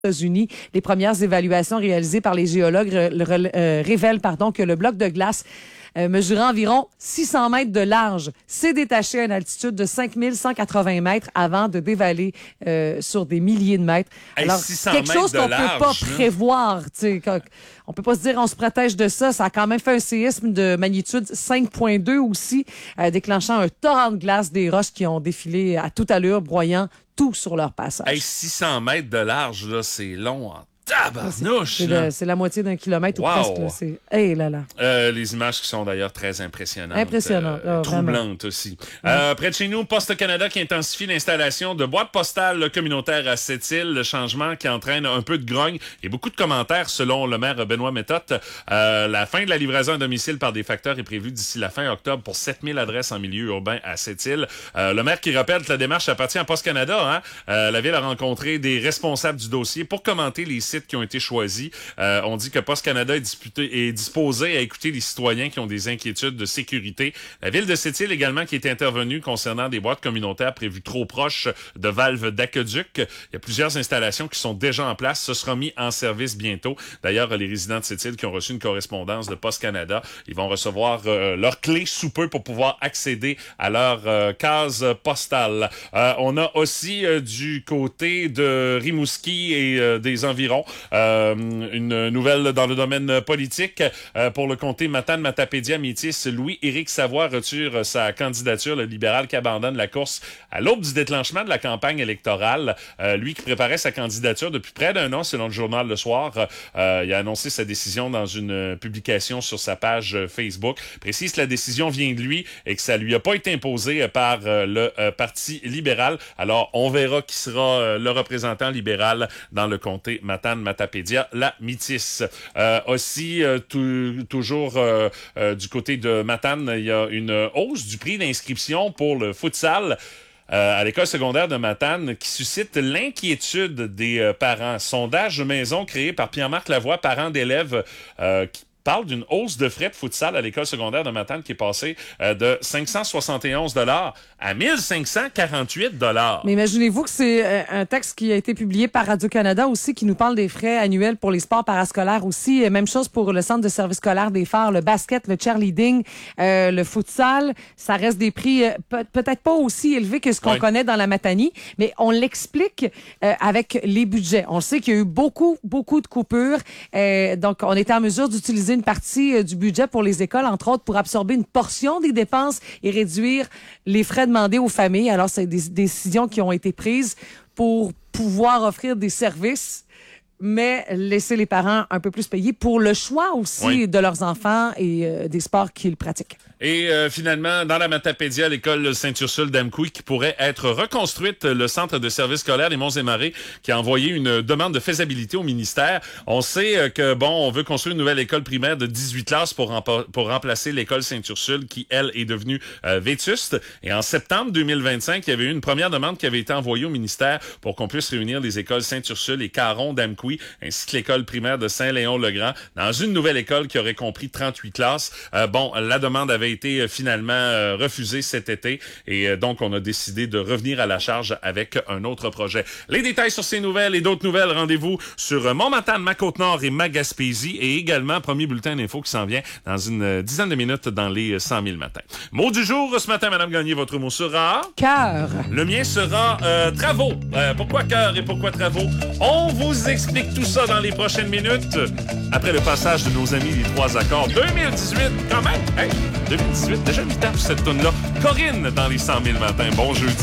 États-Unis. Les premières évaluations réalisées par les géologues révèlent que le bloc de glace mesurant environ 600 mètres de large s'est détaché à une altitude de 5180 mètres avant de dévaler sur des milliers de mètres. Alors, quelque chose qu'on ne peut pas prévoir. On peut pas se dire on se protège de ça. Ça a quand même fait un séisme de magnitude 5.2 aussi, déclenchant un torrent de glace, des roches qui ont défilé à toute allure, broyant tout sur leur passage. 600 mètres de large, là, c'est long en tabarnouche! C'est la moitié d'un kilomètre ou presque. Là. C'est... Hey, là, là. Les images qui sont d'ailleurs très impressionnantes. Troublantes aussi. Près de chez nous, Poste Canada qui intensifie l'installation de boîtes postales communautaires à Sept-Îles. Le changement qui entraîne un peu de grogne et beaucoup de commentaires selon le maire Benoît Méthode. La fin de la livraison à domicile par des facteurs est prévue d'ici la fin octobre pour 7000 adresses en milieu urbain à Sept-Îles. Le maire qui rappelle que la démarche appartient à Poste Canada. La ville a rencontré des responsables du dossier pour commenter les sites qui ont été choisis. On dit que Poste Canada est disposé à écouter les citoyens qui ont des inquiétudes de sécurité. La ville de Sept-Îles également qui est intervenue concernant des boîtes communautaires prévues trop proches de valves d'aqueduc. Il y a plusieurs installations qui sont déjà en place. Ce sera mis en service bientôt. D'ailleurs, les résidents de Sept-Îles qui ont reçu une correspondance de Poste Canada, ils vont recevoir leur clé sous peu pour pouvoir accéder à leur case postale. On a aussi du côté de Rimouski et des environs une nouvelle dans le domaine politique pour le comté Matane-Matapédia-Métis. Louis-Éric Savoie retire sa candidature, le libéral qui abandonne la course à l'aube du déclenchement de la campagne électorale. Lui qui préparait sa candidature depuis près d'un an selon le journal Le Soir. Il a annoncé sa décision dans une publication sur sa page Facebook. Précise que la décision vient de lui et que ça lui a pas été imposé par le Parti libéral. Alors, on verra qui sera le représentant libéral dans le comté Matane-Matapédia, la Métis. Aussi, toujours du côté de Matane, il y a une hausse du prix d'inscription pour le futsal à l'école secondaire de Matane qui suscite l'inquiétude des parents. Sondage maison créé par Pierre-Marc Lavoie, parents d'élèves qui parle d'une hausse de frais de futsal à l'école secondaire de Matane qui est passée de 571 $ à 1548 $. Mais imaginez-vous que c'est un texte qui a été publié par Radio-Canada aussi, qui nous parle des frais annuels pour les sports parascolaires aussi. Même chose pour le centre de service scolaire des Phares, le basket, le cheerleading, le futsal. Ça reste des prix peut-être pas aussi élevés que ce qu'on connaît dans la Matanie, mais on l'explique avec les budgets. On sait qu'il y a eu beaucoup de coupures. Donc, on était en mesure d'utiliser une partie du budget pour les écoles, entre autres, pour absorber une portion des dépenses et réduire les frais demandés aux familles. Alors, c'est des décisions qui ont été prises pour pouvoir offrir des services, mais laisser les parents un peu plus payer pour le choix aussi de leurs enfants et des sports qu'ils pratiquent. Et finalement, dans la Matapédia, l'école Sainte-Ursule d'Amqui qui pourrait être reconstruite, le centre de service scolaire des Monts-et-Marais qui a envoyé une demande de faisabilité au ministère. On sait que, on veut construire une nouvelle école primaire de 18 classes pour remplacer l'école Sainte-Ursule qui, elle, est devenue vétuste. Et en septembre 2025, il y avait eu une première demande qui avait été envoyée au ministère pour qu'on puisse réunir les écoles Sainte-Ursule et Caron d'Amqui ainsi que l'école primaire de Saint-Léon-le-Grand dans une nouvelle école qui aurait compris 38 classes. La demande avait été finalement refusée cet été et donc on a décidé de revenir à la charge avec un autre projet. Les détails sur ces nouvelles et d'autres nouvelles, rendez-vous sur Montmatane, ma Côte-Nord et ma Gaspésie et également premier bulletin d'info qui s'en vient dans une dizaine de minutes dans les 100 000 matins. Mot du jour ce matin, Madame Gagné, votre mot sera... Cœur. Le mien sera travaux. Pourquoi cœur et pourquoi travaux? On vous explique tout ça dans les prochaines minutes après le passage de nos amis les Trois Accords 2018 quand même. 2018, déjà 8 ans pour cette toune-là. Corinne dans les 100 000 matins. Bon jeudi.